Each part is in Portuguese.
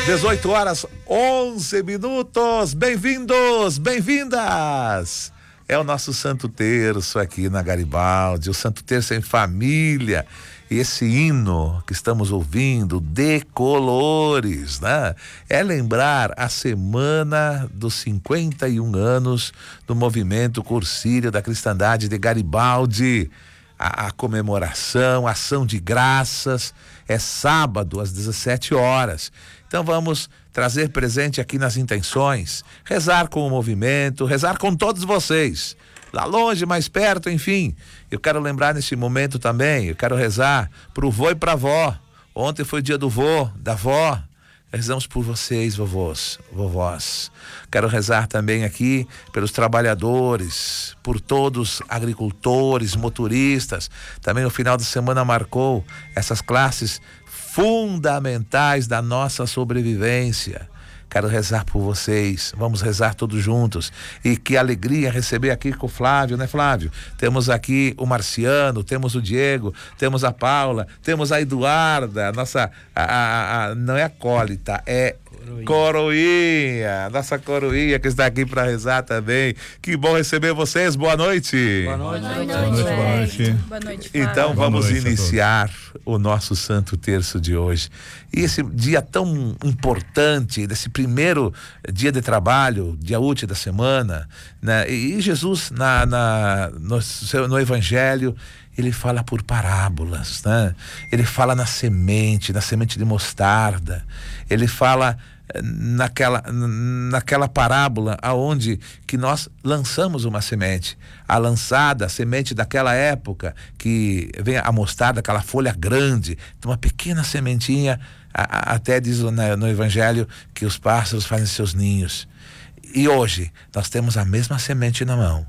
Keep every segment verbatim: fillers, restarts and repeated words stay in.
dezoito horas, onze minutos. Bem-vindos, bem-vindas. É o nosso Santo Terço aqui na Garibaldi, o Santo Terço em família. E esse hino que estamos ouvindo, de colores, né? É lembrar a semana dos cinquenta e um anos do movimento Cursílio da Cristandade de Garibaldi. A, a comemoração, a ação de graças, é sábado às dezessete horas. Então vamos trazer presente aqui nas intenções, rezar com o movimento, rezar com todos vocês, lá longe, mais perto, enfim. Eu quero lembrar nesse momento também, eu quero rezar pro vô e pra vó. Ontem foi dia do vô, da vó. Rezamos por vocês, vovôs, vovós. Quero rezar também aqui pelos trabalhadores, por todos, agricultores, motoristas. Também no final de semana marcou essas classes fundamentais da nossa sobrevivência. Quero rezar por vocês, vamos rezar todos juntos. E que alegria receber aqui com o Flávio, né, Flávio? Temos aqui o Marciano, temos o Diego, temos a Paula, temos a Eduarda, nossa, a, a, a, não é acólita, é Coroinha. Coroinha, nossa Coroinha que está aqui para rezar também. Que bom receber vocês, boa noite. Boa noite. Boa noite, boa noite. boa noite. Boa noite. Então boa vamos noite iniciar o nosso Santo Terço de hoje. E esse dia tão importante, desse primeiro dia de trabalho, dia útil da semana, né? E Jesus na, na, no, seu, no Evangelho, ele fala por parábolas, né? Ele fala na semente, na semente de mostarda. Ele fala naquela, naquela parábola aonde que nós lançamos uma semente. A lançada, a semente daquela época, que vem a mostarda, aquela folha grande, uma pequena sementinha, a, a, até diz no, no Evangelho que os pássaros fazem seus ninhos. E hoje nós temos a mesma semente na mão.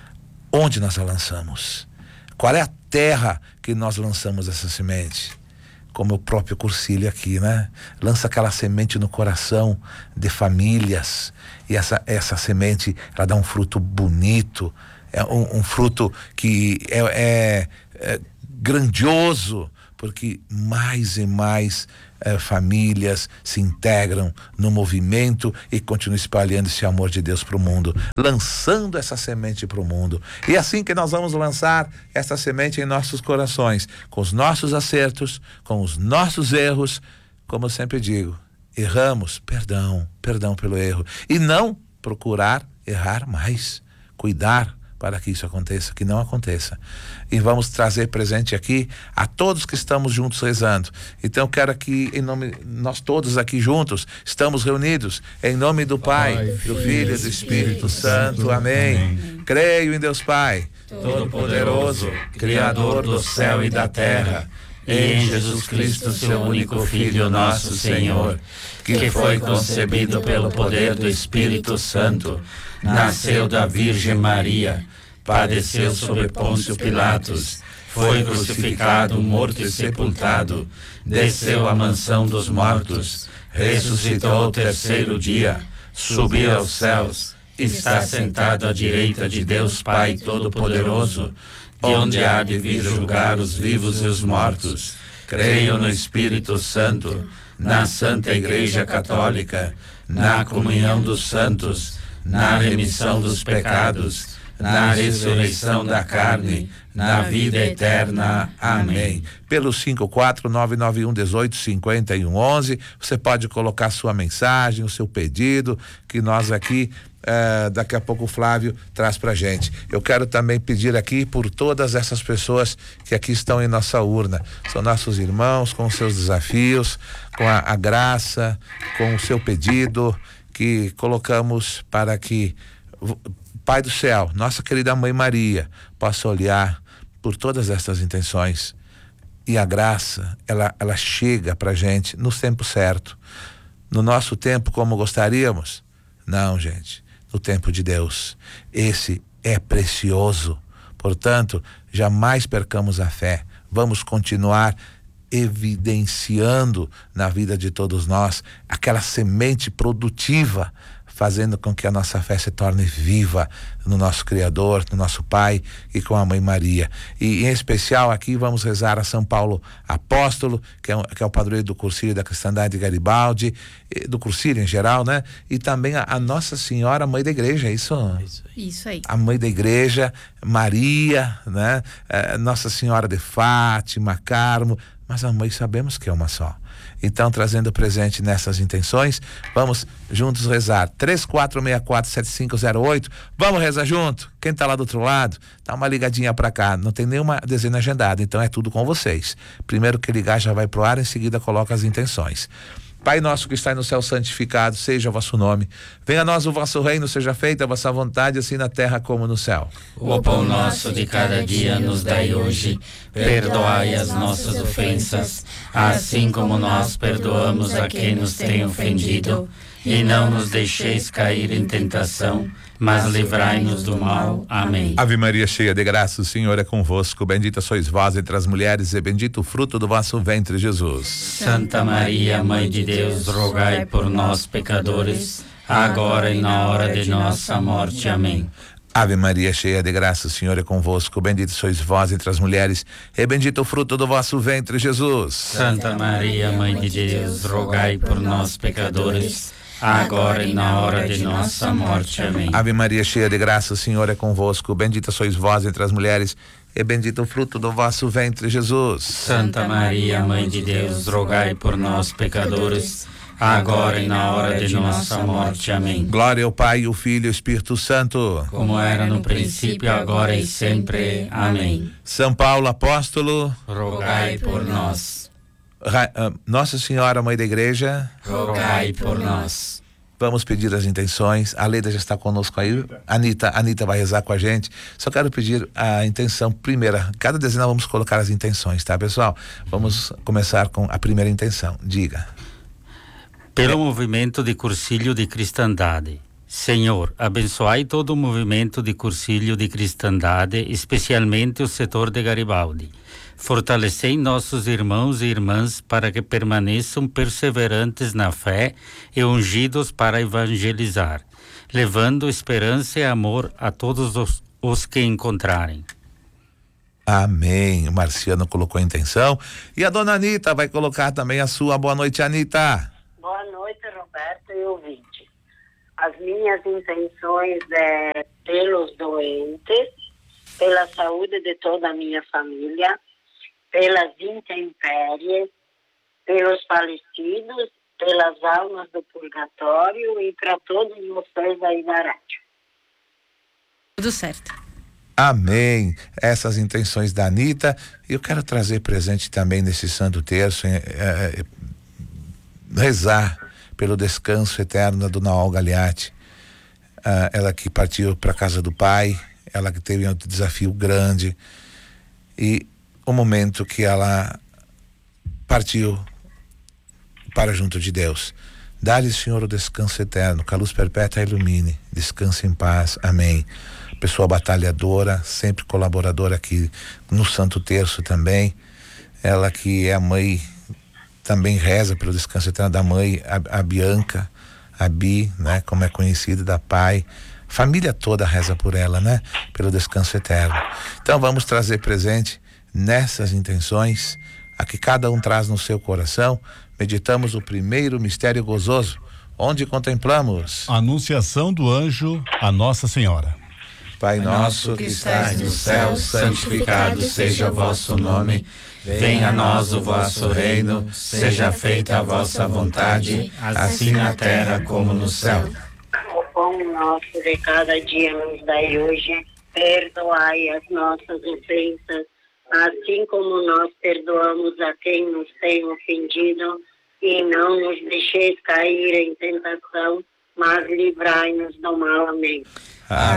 Onde nós a lançamos? Qual é a terra que nós lançamos essa semente? Como o próprio Cursílio aqui, né? Lança aquela semente no coração de famílias, e essa, essa semente, ela dá um fruto bonito, é um, um fruto que é, é, é grandioso, porque mais e mais é, famílias se integram no movimento e continuam espalhando esse amor de Deus para o mundo, lançando essa semente para o mundo. E é assim que nós vamos lançar essa semente em nossos corações, com os nossos acertos, com os nossos erros. Como eu sempre digo, erramos, perdão, perdão pelo erro, e não procurar errar mais, cuidar para que isso aconteça, que não aconteça. E vamos trazer presente aqui a todos que estamos juntos rezando. Então eu quero aqui, em nome, nós todos aqui juntos, estamos reunidos, em nome do Pai, Pai do Filho e do Espírito Santo. Amém. Amém. Creio em Deus Pai, Todo-Poderoso, Criador do céu e da terra, e em Jesus Cristo, seu único Filho, nosso Senhor, que foi concebido pelo poder do Espírito Santo, nasceu da Virgem Maria, padeceu sob Pôncio Pilatos, foi crucificado, morto e sepultado, desceu à mansão dos mortos, ressuscitou ao terceiro dia, subiu aos céus, está sentado à direita de Deus Pai Todo-Poderoso, de onde há de vir julgar os vivos e os mortos. Creio no Espírito Santo, na Santa Igreja Católica, na comunhão dos santos, na remissão dos pecados, na ressurreição da carne, na vida eterna. Amém. Pelo cinco quatro nove nove um um oito cinco um onze, você pode colocar sua mensagem, o seu pedido, que nós aqui Uh, daqui a pouco o Flávio traz pra gente. Eu quero também pedir aqui por todas essas pessoas que aqui estão em nossa urna, são nossos irmãos com seus desafios, com a, a graça, com o seu pedido que colocamos para que o Pai do céu, nossa querida Mãe Maria, possa olhar por todas essas intenções, e a graça ela, ela chega pra gente no tempo certo, no nosso tempo como gostaríamos? Não, gente, no tempo de Deus. Esse é precioso. Portanto, jamais percamos a fé. Vamos continuar evidenciando na vida de todos nós aquela semente produtiva, fazendo com que a nossa fé se torne viva no nosso Criador, no nosso Pai e com a Mãe Maria. E em especial aqui vamos rezar a São Paulo Apóstolo, que é, um, que é o padroeiro do Cursilho da Cristandade de Garibaldi, do Cursilho em geral, né? E também a, a Nossa Senhora, Mãe da Igreja, é isso? Isso aí. Isso aí. A Mãe da Igreja, Maria, né? É, Nossa Senhora de Fátima, Carmo, mas a Mãe sabemos que é uma só. Então, trazendo presente nessas intenções, vamos juntos rezar. três quatro seis quatro sete cinco zero oito. Vamos rezar junto? Quem tá lá do outro lado, dá uma ligadinha pra cá. Não tem nenhuma dezena agendada, então é tudo com vocês. Primeiro que ligar já vai pro ar, em seguida coloca as intenções. Pai nosso que está no céu, santificado seja o vosso nome. Venha a nós o vosso reino, seja feita a vossa vontade, assim na terra como no céu. O pão nosso de cada dia nos dai hoje. Perdoai as nossas ofensas, assim como nós perdoamos a quem nos tem ofendido. E não nos deixeis cair em tentação, mas livrai-nos do mal. Amém. Ave Maria, cheia de graça, o Senhor é convosco. Bendita sois vós entre as mulheres e bendito o fruto do vosso ventre, Jesus. Santa Maria, Mãe de Deus, rogai por nós, pecadores, agora e na hora de nossa morte. Amém. Ave Maria, cheia de graça, o Senhor é convosco. Bendita sois vós entre as mulheres e bendito o fruto do vosso ventre, Jesus. Santa Maria, Mãe de Deus, rogai por nós, pecadores, agora e na hora de nossa morte. Amém. Ave Maria, cheia de graça, o Senhor é convosco. Bendita sois vós entre as mulheres e bendito o fruto do vosso ventre, Jesus. Santa Maria, Mãe de Deus, rogai por nós, pecadores, agora e na hora de nossa morte. Amém. Glória ao Pai, ao Filho e ao Espírito Santo, como era no princípio, agora e sempre. Amém. São Paulo Apóstolo, rogai por nós. Nossa Senhora, Mãe da Igreja, rogai por nós. Vamos pedir as intenções. A Leida já está conosco aí. Anitta, Anitta vai rezar com a gente. Só quero pedir a intenção primeira. Cada dezena vamos colocar as intenções, tá, pessoal? Vamos começar com a primeira intenção. Diga. Pelo movimento de Cursilho de Cristandade. Senhor, abençoai todo o movimento de Cursilho de Cristandade, especialmente o setor de Garibaldi. Fortalecei nossos irmãos e irmãs para que permaneçam perseverantes na fé e ungidos para evangelizar, levando esperança e amor a todos os, os que encontrarem. Amém. O Marciano colocou a intenção e a dona Anitta vai colocar também a sua. Boa noite, Anitta. Boa noite, Roberto e ouvinte. As minhas intenções é pelos doentes, pela saúde de toda a minha família, pelas intempéries, pelos falecidos, pelas almas do purgatório e para todos vocês aí da rádio. Tudo certo. Amém. Essas intenções da Anitta. Eu quero trazer presente também nesse Santo Terço, é, é, rezar pelo descanso eterno da dona Olga Galiati. Ah, ela que partiu para a casa do Pai, ela que teve um desafio grande e o momento que ela partiu para junto de Deus. Dá-lhe, Senhor, o descanso eterno, que a luz perpétua a ilumine. Descanse em paz. Amém. Pessoa batalhadora, sempre colaboradora aqui no Santo Terço também. Ela que é a mãe, também reza pelo descanso eterno da mãe, a, a Bianca, a Bi, né? Como é conhecida, da pai. Família toda reza por ela, né? Pelo descanso eterno. Então vamos trazer presente nessas intenções, a que cada um traz no seu coração. Meditamos o primeiro mistério gozoso, onde contemplamos a anunciação do anjo a Nossa Senhora. Pai nosso que estás no céu, santificado seja o vosso nome. Venha a nós o vosso reino, seja feita a vossa vontade, assim na terra como no céu. O pão nosso de cada dia nos dai hoje, perdoai as nossas ofensas, assim como nós perdoamos a quem nos tem ofendido, e não nos deixeis cair em tentação, mas livrai-nos do mal. Amém. Amém.